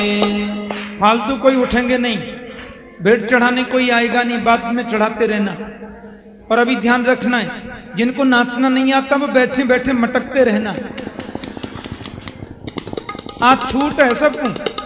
फालतू कोई उठेंगे नहीं, भेंट चढ़ाने कोई आएगा नहीं, बाद में चढ़ाते रहना। और अभी ध्यान रखना है, जिनको नाचना नहीं आता वो बैठे बैठे मटकते रहना। आज छूट है सबको।